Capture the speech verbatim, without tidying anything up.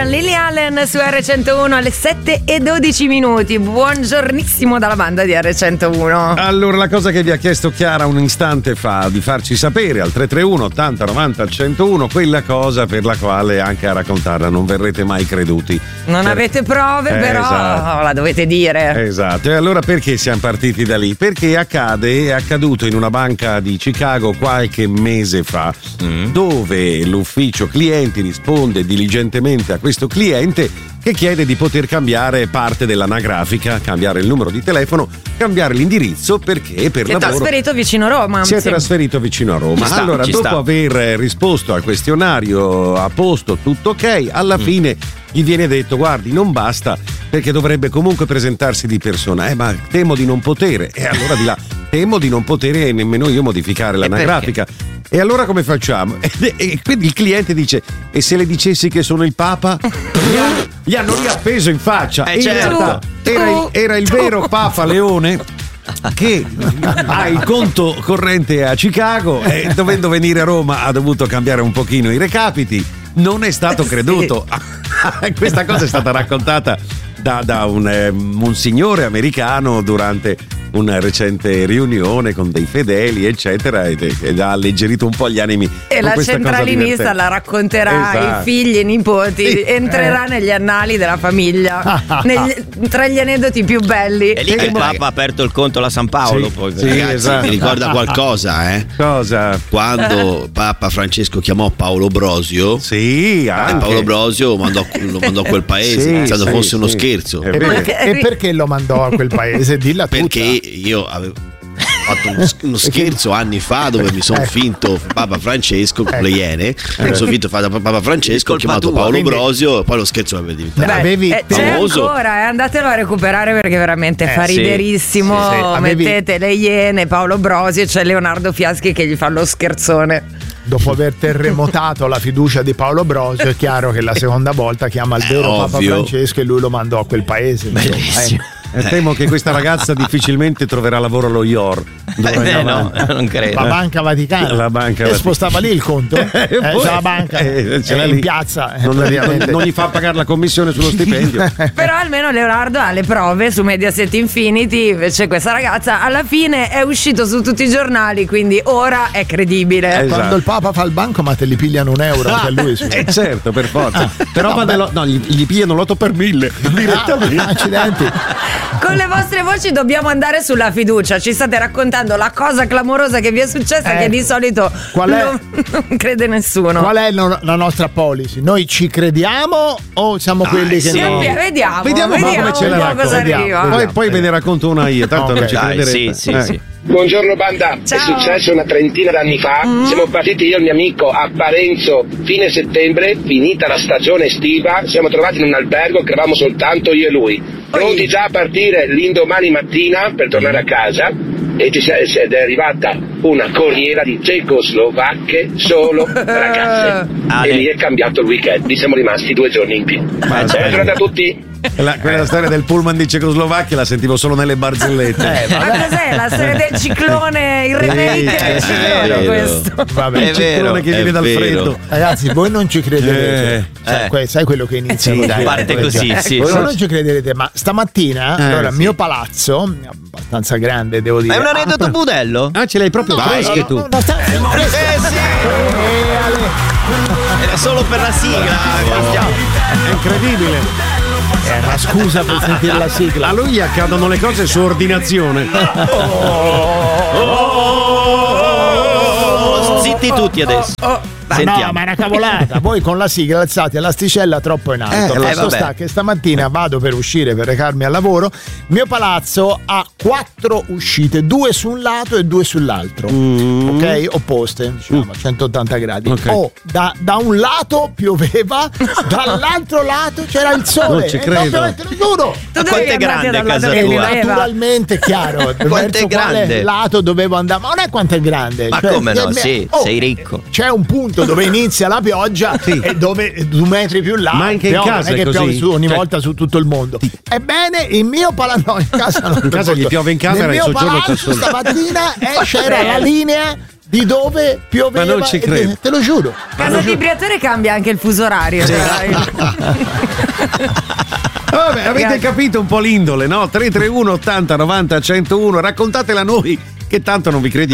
Lily Allen su erre centouno alle sette e dodici minuti. Buongiornissimo dalla banda di erre centouno. Allora, la cosa che vi ha chiesto Chiara un istante fa di farci sapere al tre tre uno ottanta novanta centouno, quella cosa per la quale anche a raccontarla non verrete mai creduti. Non per... avete prove, eh, però esatto. La dovete dire. Esatto. E allora perché siamo partiti da lì? Perché accade, è accaduto in una banca di Chicago qualche mese fa, mm. dove l'ufficio clienti risponde diligentemente a questo cliente che chiede di poter cambiare parte dell'anagrafica, cambiare il numero di telefono, cambiare l'indirizzo perché per si lavoro è trasferito vicino a Roma. Si è sì. trasferito vicino a Roma. Sta, allora, dopo sta. aver risposto al questionario a posto, tutto ok, alla mm. fine gli viene detto: guardi, non basta, perché dovrebbe comunque presentarsi di persona. Eh, ma temo di non potere. E allora di là, temo di non potere nemmeno io modificare l'anagrafica. E, e allora come facciamo? E, e quindi il cliente dice: e se le dicessi che sono il Papa? Gli hanno, gli hanno riappeso in faccia. Eh, in certo. realtà era il, era il vero Papa Leone, che ha il conto corrente a Chicago e dovendo venire a Roma ha dovuto cambiare un pochino i recapiti. Non è stato creduto. Sì. Questa cosa è stata raccontata da, da un, eh, un signore americano durante una recente riunione con dei fedeli, eccetera, ed, ed ha alleggerito un po' gli animi. E la centralinista la racconterà ai esatto. figli e nipoti, sì. entrerà eh. negli annali della famiglia, negli, tra gli aneddoti più belli. È lì che il Papa ha aperto il conto alla San Paolo. Sì, poi, sì, ragazzi, esatto. mi ricorda qualcosa, eh? Cosa? Quando Papa Francesco chiamò Paolo Brosio, sì, anche. Paolo Brosio lo mandò, lo mandò a quel paese, sì, pensando sì, fosse uno sì. scherzo. E perché, e perché lo mandò a quel paese? Dilla tutta. Perché io avevo fatto uno, uno scherzo anni fa dove mi sono finto Papa Francesco con le Iene, mi sono finto Papa Francesco, ho chiamato Paolo quindi... Brosio e poi lo scherzo aveva diventato Beh, avevi eh, c'è famoso. ancora, eh, andatelo a recuperare perché veramente Eh, fa sì, riderissimo. sì, sì. Avevi... Mettete le Iene, Paolo Brosio e c'è Leonardo Fiaschi che gli fa lo scherzone. Dopo aver terremotato la fiducia di Paolo Brosio, è chiaro che la seconda volta chiama il È vero Papa ovvio. Francesco e lui lo mandò a quel paese. Bellissimo. E temo che questa ragazza difficilmente troverà lavoro allo I O R. Eh, no, non credo. La Banca Vaticana. La banca e Vaticana. spostava lì il conto? Eh, Eh, c'è poi- la banca eh, ce l'ha eh, in lì. piazza. eh, Non, non, praticamente. non gli fa pagare la commissione sullo stipendio. Però almeno Leonardo ha le prove su Mediaset Infinity. Invece questa ragazza alla fine è uscito su tutti i giornali, quindi ora è credibile. Esatto. Quando il Papa fa il bancomat li pigliano un euro anche a lui. Sì. Eh certo, per forza. Ah, Però no, va beh. nello- no, gli, gli pigliano l'otto per mille direttamente. Ah, accidenti. Con le vostre voci dobbiamo andare sulla fiducia. Ci state raccontando la cosa clamorosa che vi è successa, Eh, che di solito qual è? non, non crede nessuno. Qual è no- la nostra policy? Noi ci crediamo o siamo quelli che sì, no? vediamo, vediamo, Vediamo un po' come ce la un po' cosa raccontiamo. arriva. Vediamo. Poi, poi ve ne racconto una io, tanto Ok. non ci Dai, crederete. sì, sì, Eh. sì. Buongiorno banda, Ciao. è successo una trentina d'anni fa, siamo partiti io e il mio amico a Parenzo fine settembre, finita la stagione estiva, siamo trovati in un albergo che eravamo soltanto io e lui, pronti già a partire l'indomani mattina per tornare a casa e ci si è, ed è arrivata una corriera di cecoslovacche solo ragazze Ale. e lì è cambiato il weekend, lì siamo rimasti due giorni in più. Buona giornata a tutti! La, quella storia del pullman di Cecoslovacchia la sentivo solo nelle barzellette. Ma cos'è la storia del ciclone? Il remake del Eh, ciclone vero. questo. Vabbè. È vero, che viene è dal vero. freddo. Ragazzi, voi non ci crederete. Eh, Sai, eh. que- sai quello che inizia Sì, così? parte Eh, così, eh, sì, Voi sì. non ci crederete, ma stamattina, Eh, allora, il sì. mio palazzo, abbastanza grande, devo dire. È un aneddoto ah, budello? Ah, ce l'hai proprio Dai, fresche tu. no, no, sta- Eh sì! Eh, Ale. Era solo per la sigla. Bastiano. È incredibile. È una scusa per sentire la sigla. A lui accadono le cose su ordinazione. Zitti tutti adesso. Ma Sentiamo. no, ma è una cavolata. Voi con la sigla alzate l'asticella troppo in alto. Eh, Fatto eh, vabbè. sta che stamattina vado per uscire per recarmi al lavoro. Il mio palazzo ha quattro uscite, due su un lato e due sull'altro. Ok? Opposte, diciamo, a centottanta gradi. Ok. Oh, da, da un lato pioveva, dall'altro lato c'era il sole. Non ci E credo. no, te lo giuro. Tu quanto devi è andare grande dal casa lato che tua? E pioveva. naturalmente chiaro Quanto verso è grande? quale lato dovevo andare, ma non è quanto è grande. Ma Cioè, come no? che- Sì, oh, sei ricco. c'è un punto dove inizia la pioggia e dove due metri più là Ma anche in piove, casa non è è che piove così? su, ogni Cioè- volta su tutto il mondo. Ebbene, il mio palazzo no, in casa non In casa gli piove in camera nel e mio soggiorno palazzo c'è solo. stamattina eh, c'era la linea di dove pioveva. Ma non ci credo. Te, te lo giuro. Casa di Briatore cambia anche il fuso orario. Dai. Vabbè, avete capito un po' l'indole, no? tre tre uno ottanta novanta centouno, raccontatela a noi che tanto non vi crediamo.